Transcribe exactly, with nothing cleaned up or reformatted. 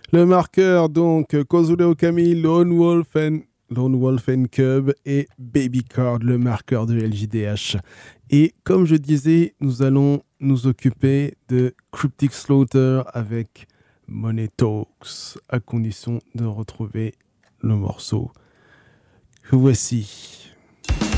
Le marqueur, donc, Kozule Okami, Lone Wolf and, Lone Wolf and Cub et Baby Card, le marqueur de L J D H. Et comme je disais, nous allons nous occuper de Cryptic Slaughter avec Money Talks, à condition de retrouver le morceau que voici.